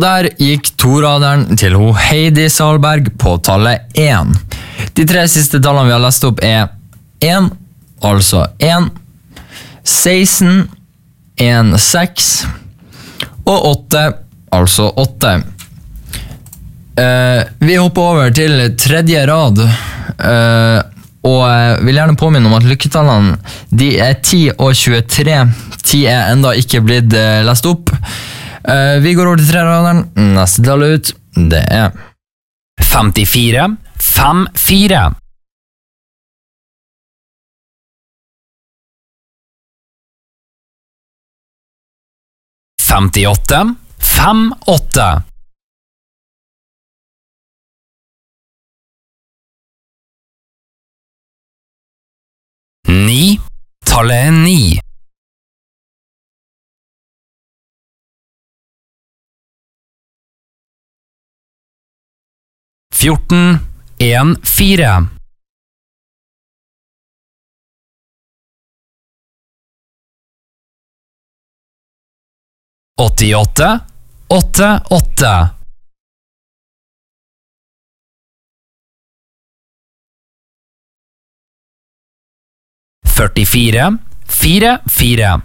Og der gikk toraderen til Heidi Salberg på tallet 1. De 3 siste tallene vi har lest opp 1, altså 1, 16, 1, 6, og 8, altså 8. Vi hopper over til tredje rad, og vil gjerne påminne om at lykketallene de 10 og 23. 10 enda ikke blitt lest opp. Vi går over til tredjeraderen. Neste tall ut, det 54, 5, 4. 58, 5, 8. 9, tallet 9. 14, 1, 4. 88, 8, 8. 44, 4, 4.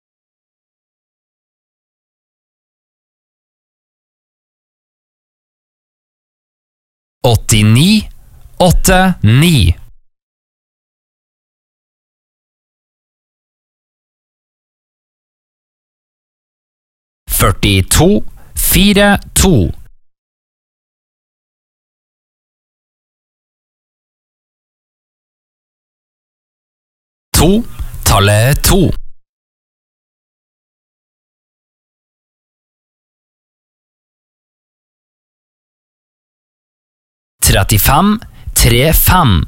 89, 8, 9. 42, 4, 2. 2, tallet 2. 35, 3, 5.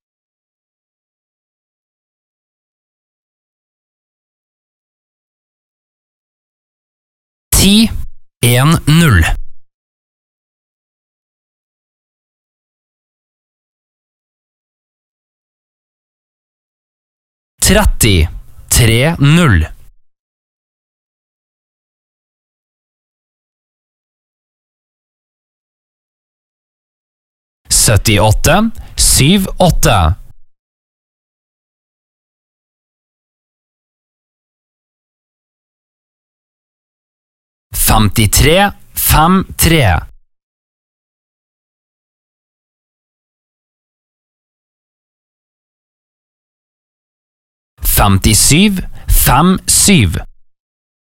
10, 1, 0. 30, 3, 0. 78, 7, 8. 53, 5, 3. 57, 5, 7.